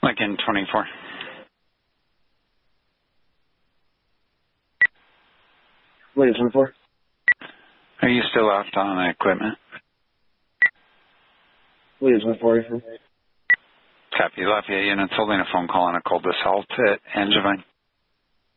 Like in 24. Wait, 24? Are you still out on equipment? Wait, 24? Copy. Lafayette units holding a phone call on a cold assault at Angevine.